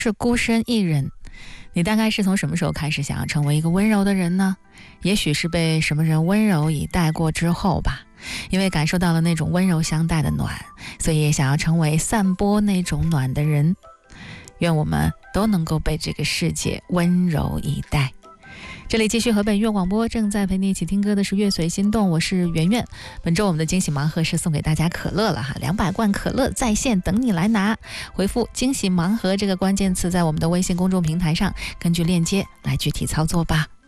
是孤身一人，你大概是从什么时候开始想要成为一个温柔的人呢？也许是被什么人温柔以待过之后吧，因为感受到了那种温柔相待的暖，所以也想要成为散播那种暖的人。愿我们都能够被这个世界温柔以待。这里继续河北音乐广播，正在陪你一起听歌的是乐随心动，我是圆圆。本周我们的惊喜盲盒是送给大家可乐了哈，200罐可乐在线等你来拿。回复惊喜盲盒这个关键词在我们的微信公众平台上，根据链接来具体操作吧。